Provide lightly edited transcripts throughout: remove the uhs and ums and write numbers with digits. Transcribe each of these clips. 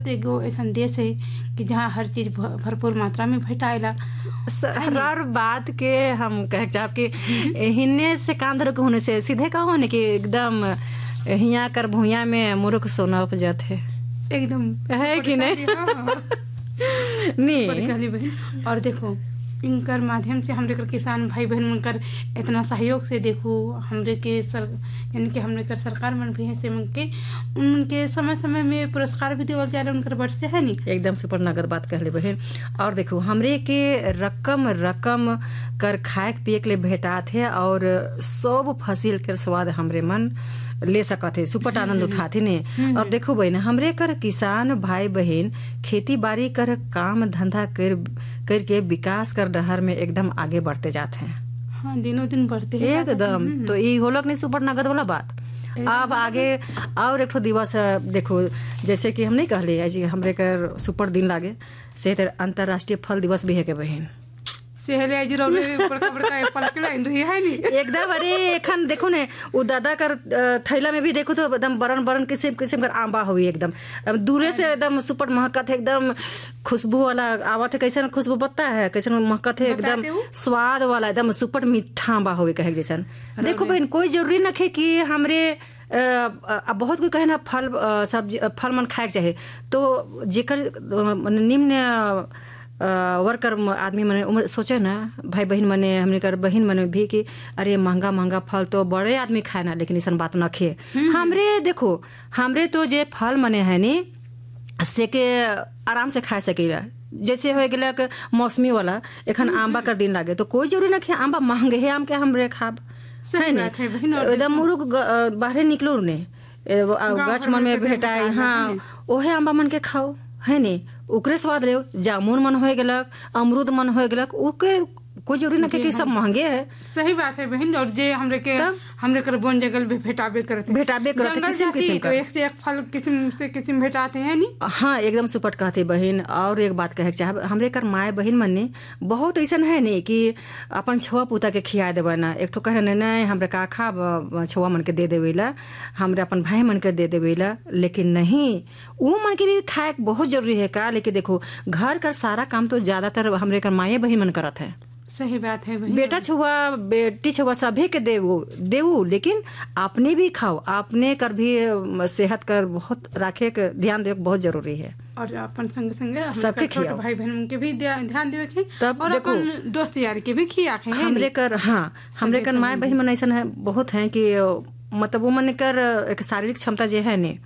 एगो ऐसन देश है कि जहाँ हर चीज भरपूर मात्रा में भेटाएला। हर बात के हम कह चाहब कि हिन्ने से कान धर के होने से सीधे कहो न कि एकदम हिया कर भुइया में मुर्ख सोना उपजत है एकदम है कि नहीं? नहीं कहली बहन। और देखो इनकर माध्यम से हमरे कर किसान भाई बहन मनकर इतना सहयोग से देखो हमरे के यानी कि हमरे कर सरकार मन भी है से उनके उनके समय समय में पुरस्कार भी देवल जाला उनकर बट से है नी। एकदम सुपर नगद बात कहले बहन। और देखो हमरे के रकम रकम कर खाए पिए के लिए भेटात है और सब फसिल के स्वाद हमरे मन ले सकत है, सुपट आनंद उठाते ने। और देखो बहन हमरे कर किसान भाई बहन खेती बाड़ी कर काम धंधा करके विकास कर डहर में एकदम आगे बढ़ते जाते हैं। हाँ, दिनों दिन बढ़ते हैं एकदम। तो ये होलक नहीं सुपर नगद वाला बात। अब आगे और एक ठो दिवस देखो जैसे कि हम नहीं कहले जी हमरे कर सुपर दिन लागे से अंतर्राष्ट्रीय फल दिवस भी है के बहन सेहले आज रोले बड़का बड़का एप्पल के लाइन रही है नी एकदम। अरे एखन देखो ने उ दादा कर थैला में भी देखो तो एकदम बरन बरन किस्म किस्म कर आंबा हुई एकदम दूरे से एकदम सुपर महकत है, एकदम खुशबू वाला आवत है। कैसन खुशबू पता है कैसन महकत है, एकदम स्वाद वाला एकदम सुपर मीठा आंबा हुई कहे जैसन। देखो बहन कोई जरूरी न है कि हमरे अब बहुत कोई कहे ना फल सब्जी फल मन खाए के चाहे तो जेकर निम्न वर्कर आदमी मने सोचे ना भाई बहन मने हमने कर बहन मने भी कि अरे महंगा महंगा फल तो बड़े आदमी खाए ना, लेकिन ऐसा बात न खे। हमरे देखो हमरे तो जे फल मने है नी से के आराम से खा सकेला। जैसे हो गया मौसमी वाला एखन आंबा कर दिन लागे तो कोई जरूरी न खे आंबा महंगे है आम के हमरे खाब है ना एकदम मुरुक बाहरे निकलो ने गाछ मन में भेटाए। हाँ ओहे आंबा मन के खाओ है नी ओकरे स्वाद ले। जामुन मन हो गलक अमरूद मन हो गलक ओके कोई जरूरी न कि सब महंगे है। सही बात है बहन। और जे हमरे कर बोन जंगल भी भेटाबे करते किस्म किस्म का एक से एक फल किस्म से किस्म भेटाते हैं नी। हाँ एकदम सुपट कहते बहन। और एक बात कहे चाहे हमरे कर माए बहन मन ने बहुत ऐसा है नी कि अपन छुआ पुता के खिया देवे ना। एक ठो कहे नहीं हमरे का खा छुआ मन के दे देवेला हमरे अपन भाई मन के दे देवेला, लेकिन नहीं वो मन के भी खाए बहुत जरूरी है का। लेकिन देखो घर का सारा काम तो ज्यादातर हमरे कर माए बहन मन करत है। सही बात है भाई। बेटा छुआ बेटी छुआ सभी के देवो लेकिन आपने भी खाओ आपने कर भी सेहत कर बहुत राखे के ध्यान देवे बहुत जरूरी है। और अपन संग संग सबके खियाओ भाई बहन के भी ध्यान देवे के तब और देखो अपन दोस्त यार के भी खिया के हमरे कर। हाँ हमरे कर माए बहन मन ऐसा है बहुत है कि मतलब वो मन कर एक शारीरिक क्षमता जो है ने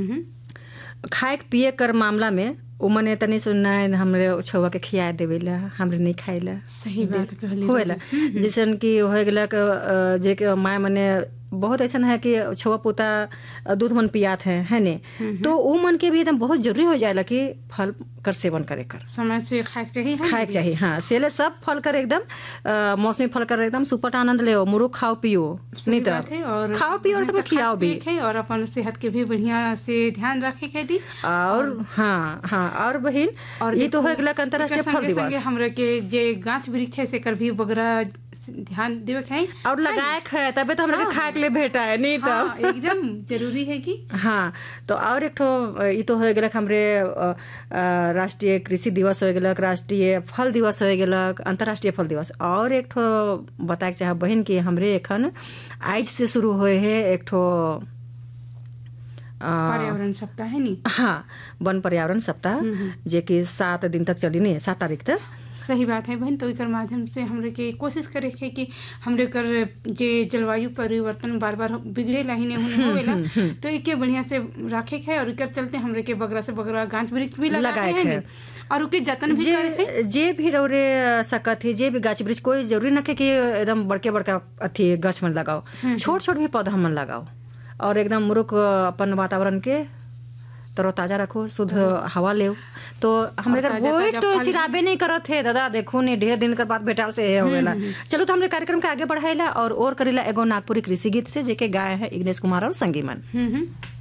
खाए पिए कर मामला में वो मने तनी सुनना है हमरे छुआ के खिया देवेला हमरे नहीं खाइला। सही बात कहली होएला जैसन कि हो गलक जे के माय मने बहुत ऐसा है कि छुआ पोता दूध मन पियात है ने तो वो मन के भी एकदम बहुत जरूरी हो जाएला कि फल कर सेवन करे कर समय से खाए चाहिए। हाँ सेले सब फल कर एकदम मौसमी फल कर एकदम सुपट आनंद ले मुरुक खाओ पियो नहीं तो खाओ पियो और सब खियाओ भी और अपन सेहत के भी बढ़िया से ध्यान रखे के दी। और हाँ हाँ और बहन और ये तो हो गया अंतर्राष्ट्रीय फल दिवस। हमरे के जे गाछ वृक्ष है से कर भी वगैरह ध्यान देवे के और लगाए खाए तबे तो हमरा के खाए के लिए भेटा है नहीं तो हाँ, एकदम जरूरी है कि हाँ। तो और एक ठो ये तो हो गया हमरे राष्ट्रीय कृषि दिवस हो गया राष्ट्रीय फल दिवस हो गया अंतर्राष्ट्रीय फल दिवस। और एक ठो बताए चाहे बहन कि हमरे एखन आज से शुरू हुए है एक ठो पर्यावरण सप्ताह है नी। हाँ वन पर्यावरण सप्ताह जे कि 7 दिन तक चली नहीं 7 तारीख तक। सही बात है बहन। तो एकर माध्यम से हमरे के कोशिश करे के कि हमरे कर जे जलवायु परिवर्तन बार बार बिगड़ेला ही नहीं होवेला तो एके बढ़िया से रखे के और एकर चलते हमरे के बगरा से बगरा गाछ वृक्ष भी लगाए हैं और उके जतन भी करे थे। जे भी रौरे सकत है जे भी गाछ वृक्ष कोई जरूरी न है कि एकदम बड़के बड़का अथी गाछ मन लगाओ छोट छोट भी पौधा मन लगाओ और एकदम मुरुक अपन वातावरण के तरोताजा रखो शुद्ध हवा ले। तो हमरे घर वोट तो सिराबे नहीं करत है दादा देखो ने ढेर दिन कर बाद भेटाल से है होवेला। चलो तो हमरे कार्यक्रम के आगे बढ़ाएला और करेला एगो नागपुरी कृषि गीत से जेके गाय है इग्नेश कुमार और संगीमन।